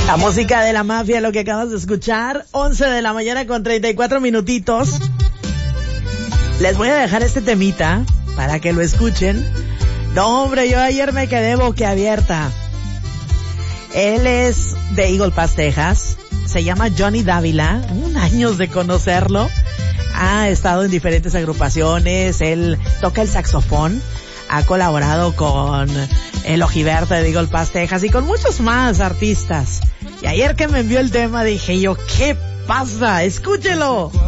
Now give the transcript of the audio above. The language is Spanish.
La música de la mafia, lo que acabas de escuchar, 11 de la mañana con 34 minutitos. Les voy a dejar este temita para que lo escuchen. No, hombre, yo ayer me quedé boquiabierta. Él es de Eagle Pass, Texas. Se llama Johnny Dávila. Años de conocerlo. Ha estado en diferentes agrupaciones. Él toca el saxofón. Ha colaborado con el Ojiberta de Eagle Pass, Texas y con muchos más artistas. Y ayer que me envió el tema dije yo, ¿qué pasa? Escúchelo.